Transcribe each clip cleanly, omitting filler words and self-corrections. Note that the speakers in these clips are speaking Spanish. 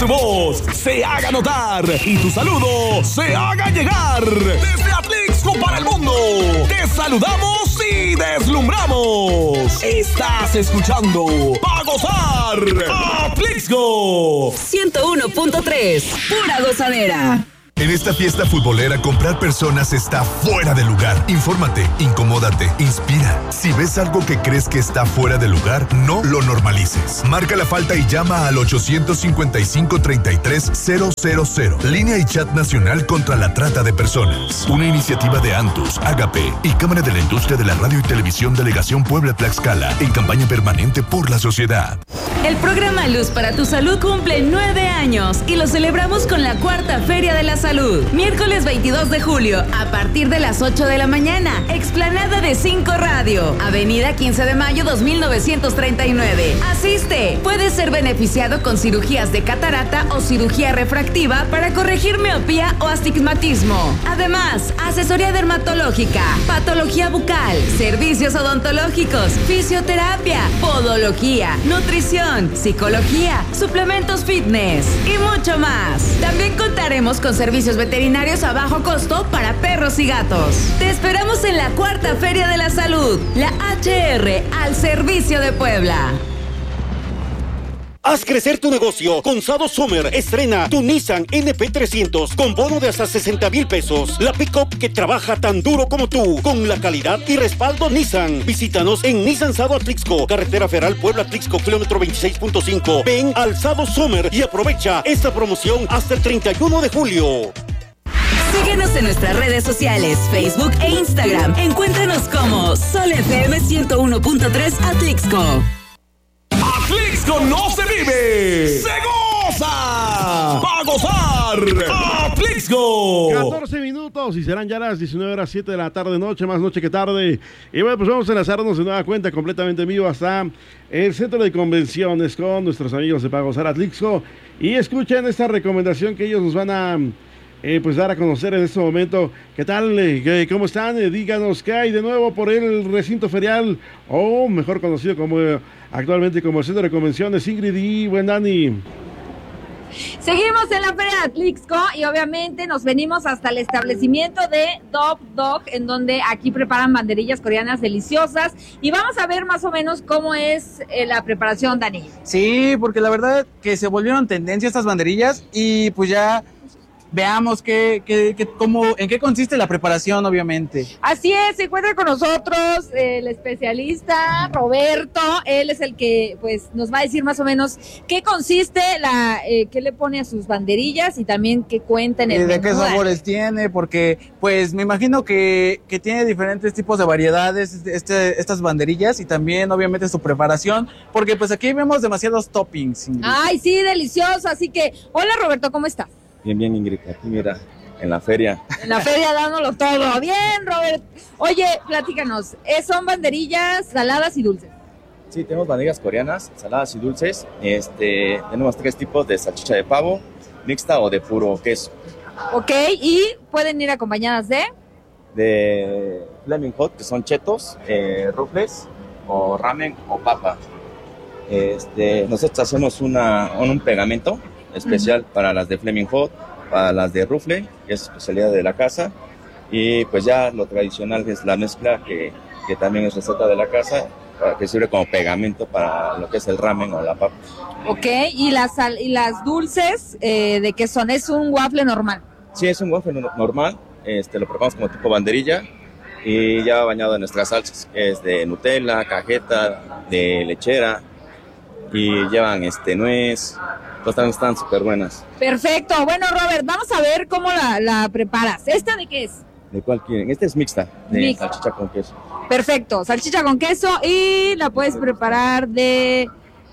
tu voz se haga notar y tu saludo se haga llegar. Desde Atlixco para el mundo, te saludamos y deslumbramos. Estás escuchando Pa' Gozar Atlixco 101.3, pura gozadera. En esta fiesta futbolera, comprar personas está fuera de lugar. Infórmate, incomódate, inspira. Si ves algo que crees que está fuera de lugar, no lo normalices. Marca la falta y llama al 855-33-000. Línea y chat nacional contra la trata de personas. Una iniciativa de Antus, Agape y Cámara de la Industria de la Radio y Televisión Delegación Puebla-Tlaxcala en campaña permanente por la sociedad. El programa Luz para tu Salud cumple 9 años y lo celebramos con la 4ª Feria de la Salud. Miércoles 22 de julio, a partir de las 8 de la mañana, explanada de 5 Radio, Avenida 15 de Mayo 2939. Asiste. Puedes ser beneficiado con cirugías de catarata o cirugía refractiva para corregir miopía o astigmatismo. Además, asesoría dermatológica, patología bucal, servicios odontológicos, fisioterapia, podología, nutrición, psicología, suplementos fitness y mucho más. También contaremos con servicios veterinarios a bajo costo para perros y gatos. Te esperamos en la 4ª Feria de la Salud, la HR al servicio de Puebla. Haz crecer tu negocio con Sado Summer. Estrena tu Nissan NP300 con bono de hasta 60,000 pesos. La pick-up que trabaja tan duro como tú, con la calidad y respaldo Nissan. Visítanos en Nissan Sado Atlixco, Carretera Federal Puebla-Atlixco, kilómetro 26.5. Ven al Sado Summer y aprovecha esta promoción hasta el 31 de julio. Síguenos en nuestras redes sociales, Facebook e Instagram. Encuéntranos como Sol FM 101.3 Atlixco. Atlixco no se vive, se goza. Pa' gozar Atlixco. 14 minutos y serán ya las 19:07 de la tarde, más noche que tarde. Y bueno, pues vamos a enlazarnos de nueva cuenta completamente en vivo hasta el centro de convenciones con nuestros amigos de Pa' Gozar Atlixco. Y escuchen esta recomendación que ellos nos van a pues dar a conocer en este momento. ¿Qué tal? ¿Cómo están? Díganos qué hay de nuevo por el recinto ferial, o mejor conocido como actualmente como el centro de convenciones. Ingrid y buen Dani. Seguimos en la Feria de Atlixco y obviamente nos venimos hasta el establecimiento de Dog Dog, en donde aquí preparan banderillas coreanas deliciosas, y vamos a ver más o menos cómo es la preparación, Dani. Sí, porque la verdad que se volvieron tendencia estas banderillas y pues ya veamos en qué consiste la preparación, obviamente. Así es, se encuentra con nosotros el especialista Roberto. Él es el que pues nos va a decir más o menos qué consiste, qué le pone a sus banderillas y también qué cuenta en el menú. ¿De qué sabores tiene? Porque pues me imagino que tiene diferentes tipos de variedades estas banderillas, y también obviamente su preparación, porque pues aquí vemos demasiados toppings. Ay, sí, delicioso. Así que, hola Roberto, ¿cómo estás? Bien, Ingrid, aquí mira, en la feria. En la feria dándolo todo. Bien, Robert. Oye, platícanos, ¿son banderillas saladas y dulces? Sí, tenemos banderillas coreanas, saladas y dulces. Tenemos 3 tipos de salchicha de pavo, mixta o de puro queso. Ok, y pueden ir acompañadas de Flaming Hot, que son chetos, rufles, o ramen o papa. Nosotros hacemos un pegamento especial para las de Flaming Hot, para las de rufle, que es especialidad de la casa, y pues ya lo tradicional es la mezcla, que también es receta de la casa, que sirve como pegamento para lo que es el ramen o la papa. Ok, ¿y las dulces de qué son? ¿Es un waffle normal? Sí, es un waffle normal, lo preparamos como tipo banderilla, y ya bañado en nuestras salsas, que es de Nutella, cajeta, de lechera, y llevan nuez. También están súper buenas. Perfecto. Bueno, Robert, vamos a ver cómo la preparas. ¿Esta de qué es? ¿De cuál quieren? Esta es mixta, salchicha con queso. Perfecto, salchicha con queso, y la puedes preparar de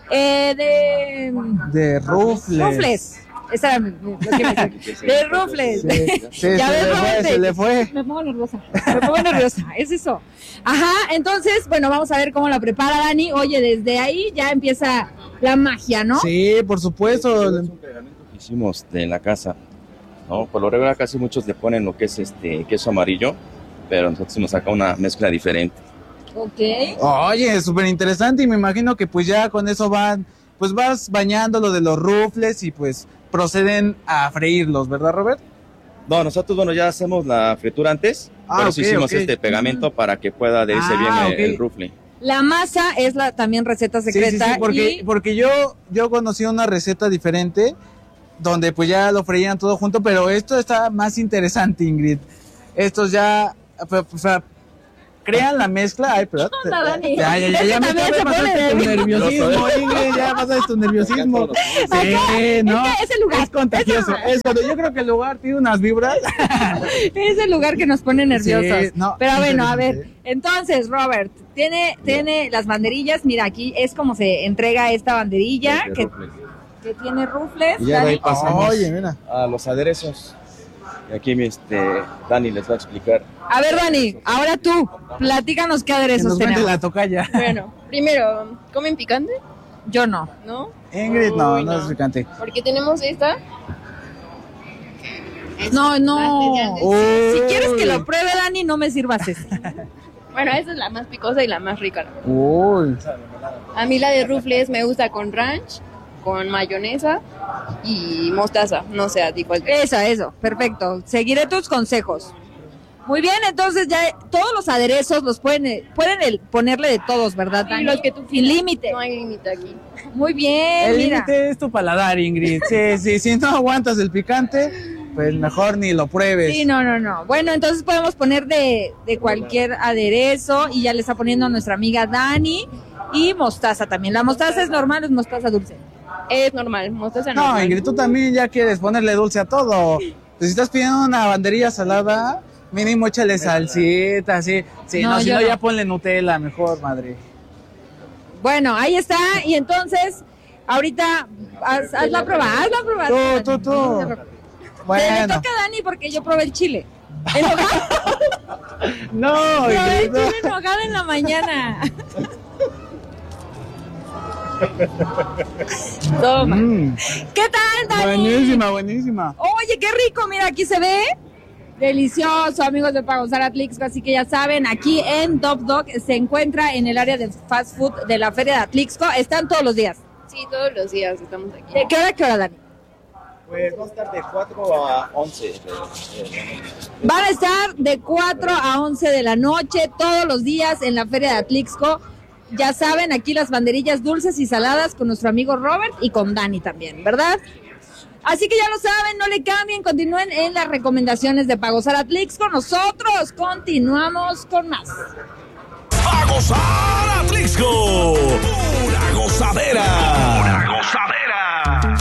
rufles. Esa era lo que me decía. De rufles. Sí, ya ves, se le fue. Me pongo nerviosa. Es eso. Ajá, entonces, bueno, vamos a ver cómo la prepara Dani. Oye, desde ahí ya empieza la magia, ¿no? Sí, por supuesto. Es un pegamento que hicimos de la casa, ¿no? Por lo regular casi muchos le ponen lo que es queso amarillo, pero nosotros hemos sacado una mezcla diferente. Ok. Oye, súper interesante, y me imagino que pues ya con eso vas bañando lo de los rufles, y pues proceden a freírlos, ¿verdad, Robert? No, nosotros, bueno, ya hacemos la fritura antes, por eso hicimos este pegamento para que pueda adherirse bien el rufle. La masa es también receta secreta. Sí, porque yo conocí una receta diferente donde pues ya lo freían todo junto, pero esto está más interesante, Ingrid. Estos ya crean la mezcla. Ay, pero ya me pasaste tu nerviosismo, Ingrid, ya pasaste tu nerviosismo. Sí, no, ese lugar es contagioso. Yo creo que el lugar tiene unas vibras. Es el lugar que nos pone nerviosos. Sí, no, pero bueno, a ver, entonces, Robert, tiene las banderillas. Mira, aquí es como se entrega esta banderilla que tiene rufles. Y ya de ahí pasamos mira, a los aderezos. Y aquí Dani les va a explicar. A ver, Dani, ahora tú, platícanos qué aderezos tenemos. La tocaya. Bueno, primero, ¿comen picante? Yo no. ¿No? Ingrid, no es picante. Porque tenemos esta. No. Si quieres que lo pruebe, Dani, no me sirvas ese. Bueno, esa es la más picosa y la más rica. Uy. A mí la de rufles me gusta con ranch, con mayonesa y mostaza. No sé, a ti cuál. Eso, perfecto. Seguiré tus consejos. Muy bien, entonces ya todos los aderezos los pueden ponerle de todos, ¿verdad, Dani? Y los que tú sin límite. No hay límite aquí. Muy bien, El límite es tu paladar, Ingrid. Sí, si no aguantas el picante, pues mejor ni lo pruebes. Sí, no. Bueno, entonces podemos poner de cualquier aderezo y ya le está poniendo a nuestra amiga Dani. Y mostaza también. ¿La mostaza es normal o es mostaza dulce? Es normal, mostaza normal. No, Ingrid, tú también ya quieres ponerle dulce a todo. Pues si estás pidiendo una banderilla salada, mínimo échale salsita, sí. Si no, ya ponle Nutella, mejor, madre. Bueno, ahí está. Y entonces, ahorita, haz la prueba. Tú. Bueno. Le toca a Dani porque yo probé el chile. No, probé el chile en nogada en la mañana. Toma. ¿Qué tal, Dani? Buenísima. Oye, qué rico, mira, aquí se ve. Delicioso, amigos de Pagosar Atlixco, así que ya saben, aquí en Dog Dog se encuentra en el área de fast food de la Feria de Atlixco. ¿Están todos los días? Sí, todos los días estamos aquí. ¿De qué hora, Dani? Pues va a estar de 4 a 11. Van a estar de 4 a 11 de la noche todos los días en la Feria de Atlixco. Ya saben, aquí las banderillas dulces y saladas con nuestro amigo Robert y con Dani también, ¿verdad? Así que ya lo saben, no le cambien, continúen en las recomendaciones de Pagosar Atlixco. Nosotros continuamos con más. Pagosar Atlixco, pura gozadera.